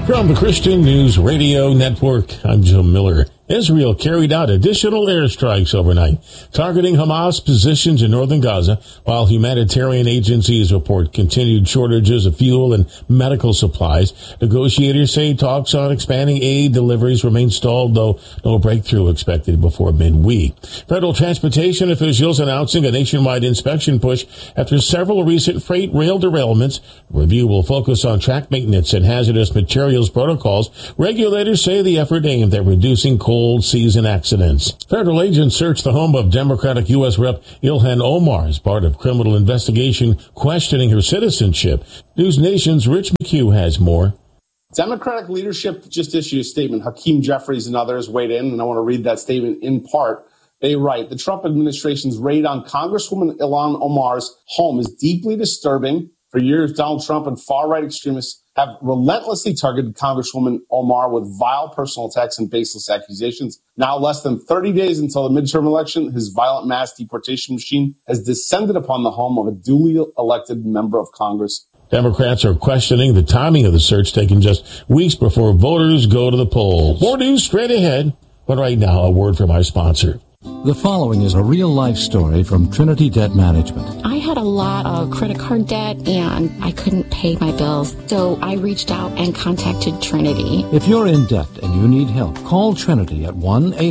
From the Christian News Radio Network, I'm Joe Miller. Israel carried out additional airstrikes overnight, targeting Hamas positions in northern Gaza, while humanitarian agencies report continued shortages of fuel and medical supplies. Negotiators say talks on expanding aid deliveries remain stalled, though no breakthrough expected before midweek. Federal transportation officials announcing a nationwide inspection push after several recent freight rail derailments. The review will focus on track maintenance and hazardous materials protocols. Regulators say the effort aimed at reducing cold season accidents. Federal agents searched the home of Democratic U.S. Rep. Ilhan Omar as part of criminal investigation questioning her citizenship. News Nation's Rich McHugh has more. Democratic leadership just issued a statement. Hakeem Jeffries and others weighed in, and I want to read that statement in part. They write, the Trump administration's raid on Congresswoman Ilhan Omar's home is deeply disturbing. For years, Donald Trump and far-right extremists have relentlessly targeted Congresswoman Omar with vile personal attacks and baseless accusations. Now, less than 30 days until the midterm election, his violent mass deportation machine has descended upon the home of a duly elected member of Congress. Democrats are questioning the timing of the search, taking just weeks before voters go to the polls. More news straight ahead, but right now, a word from our sponsor. The following is a real-life story from Trinity Debt Management. I had a lot of credit card debt, and I couldn't pay my bills, so I reached out and contacted Trinity. If you're in debt and you need help, call Trinity at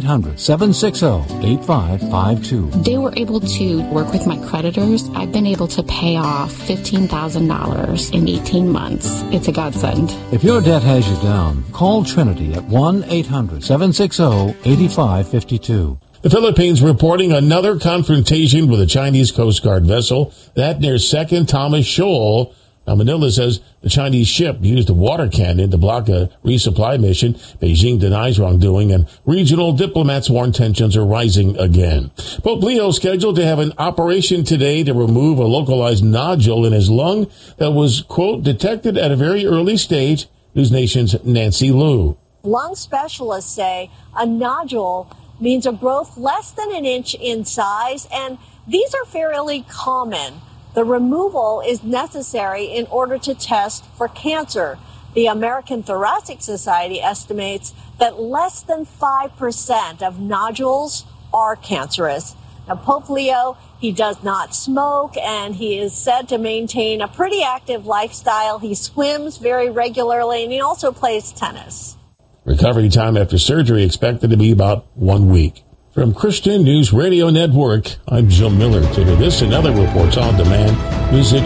1-800-760-8552. They were able to work with my creditors. I've been able to pay off $15,000 in 18 months. It's a godsend. If your debt has you down, call Trinity at 1-800-760-8552. The Philippines reporting another confrontation with a Chinese Coast Guard vessel, that near 2nd Thomas Shoal. Now, Manila says the Chinese ship used a water cannon to block a resupply mission. Beijing denies wrongdoing, and regional diplomats warn tensions are rising again. Pope Leo scheduled to have an operation today to remove a localized nodule in his lung that was, quote, detected at a very early stage. News Nation's Nancy Liu. Lung specialists say a nodule means a growth less than an inch in size, and these are fairly common. The removal is necessary in order to test for cancer. The American Thoracic Society estimates that less than 5% of nodules are cancerous. Now, Pope Leo, he does not smoke, and he is said to maintain a pretty active lifestyle. He swims very regularly, and he also plays tennis. Recovery time after surgery expected to be about 1 week. From Christian News Radio Network, I'm Joe Miller. To hear this and other reports on demand, visit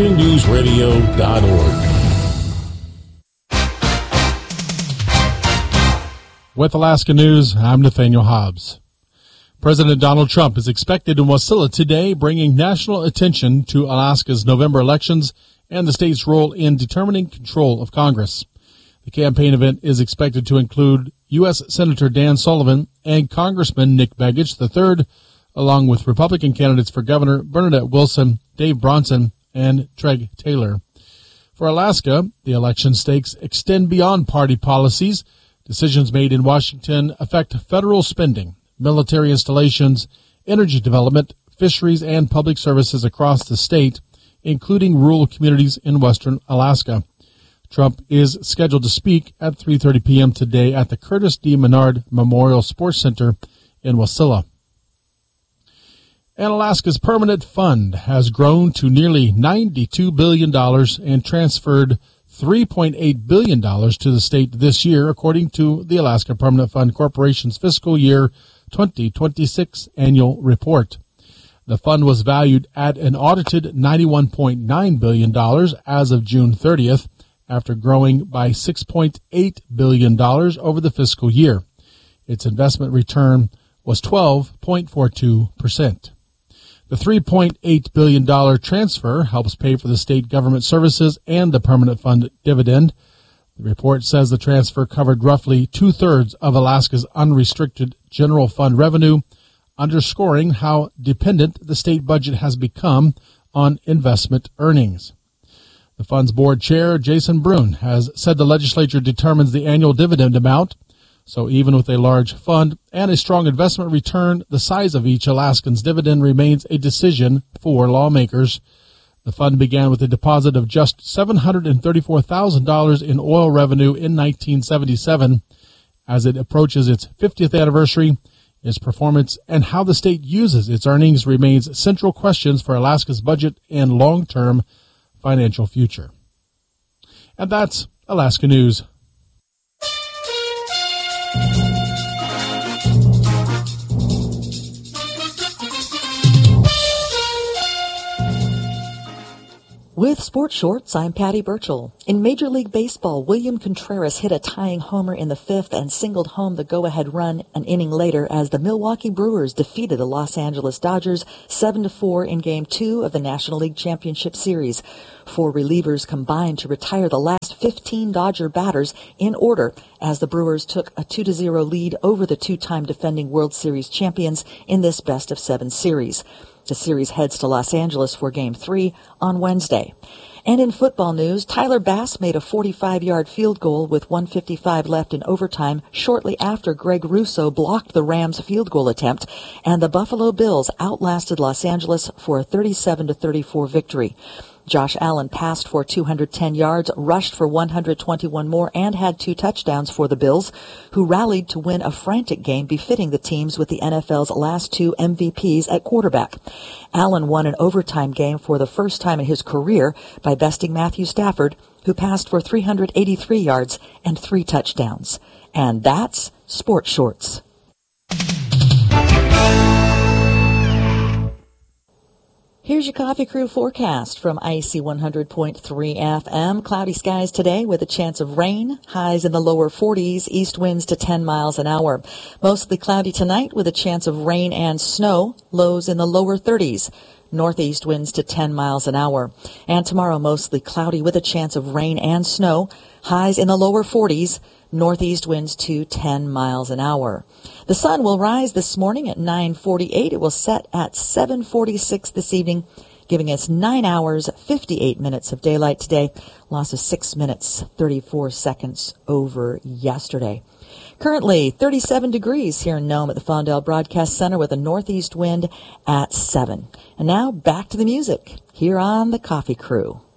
ChristianNewsRadio.org. With Alaska News, I'm Nathaniel Hobbs. President Donald Trump is expected in Wasilla today, bringing national attention to Alaska's November elections and the state's role in determining control of Congress. The campaign event is expected to include U.S. Senator Dan Sullivan and Congressman Nick Begich III, along with Republican candidates for governor Bernadette Wilson, Dave Bronson, and Treg Taylor. For Alaska, the election stakes extend beyond party policies. Decisions made in Washington affect federal spending, military installations, energy development, fisheries, and public services across the state, including rural communities in western Alaska. Trump is scheduled to speak at 3:30 p.m. today at the Curtis D. Menard Memorial Sports Center in Wasilla. And Alaska's permanent fund has grown to nearly $92 billion and transferred $3.8 billion to the state this year, according to the Alaska Permanent Fund Corporation's fiscal year 2026 annual report. The fund was valued at an audited $91.9 billion as of June 30th, after growing by $6.8 billion over the fiscal year. Its investment return was 12.42%. The $3.8 billion transfer helps pay for the state government services and the permanent fund dividend. The report says the transfer covered roughly two-thirds of Alaska's unrestricted general fund revenue, underscoring how dependent the state budget has become on investment earnings. The fund's board chair, Jason Brune, has said the legislature determines the annual dividend amount. So even with a large fund and a strong investment return, the size of each Alaskan's dividend remains a decision for lawmakers. The fund began with a deposit of just $734,000 in oil revenue in 1977. As it approaches its 50th anniversary, its performance and how the state uses its earnings remains central questions for Alaska's budget and long-term financial future. And that's Alaska News. With Sports Shorts, I'm Patty Burchell. In Major League Baseball, William Contreras hit a tying homer in the fifth and singled home the go-ahead run an inning later as the Milwaukee Brewers defeated the Los Angeles Dodgers 7-4 in Game 2 of the National League Championship Series. 4 relievers combined to retire the last 15 Dodger batters in order as the Brewers took a 2-0 lead over the two-time defending World Series champions in this best-of-7 series. The series heads to Los Angeles for Game 3 on Wednesday. And in football news, Tyler Bass made a 45-yard field goal with 1:55 left in overtime shortly after Greg Russo blocked the Rams' field goal attempt, and the Buffalo Bills outlasted Los Angeles for a 37-34 victory. Josh Allen passed for 210 yards, rushed for 121 more, and had 2 touchdowns for the Bills, who rallied to win a frantic game befitting the teams with the NFL's last 2 MVPs at quarterback. Allen won an overtime game for the first time in his career by besting Matthew Stafford, who passed for 383 yards and 3 touchdowns. And that's Sports Shorts. Here's your Coffee Crew forecast from IC 100.3 FM. Cloudy skies today with a chance of rain. Highs in the lower 40s, east winds to 10 miles an hour. Mostly cloudy tonight with a chance of rain and snow. Lows in the lower 30s. Northeast winds to 10 miles an hour. And tomorrow mostly cloudy with a chance of rain and snow. Highs in the lower 40s. Northeast winds to 10 miles an hour. The sun will rise this morning at 9:48. It will set at 7:46 this evening, giving us 9 hours, 58 minutes of daylight today. Loss of 6 minutes, 34 seconds over yesterday. Currently 37 degrees here in Nome at the Fondell Broadcast Center with a northeast wind at 7. And now back to the music here on the Coffee Crew.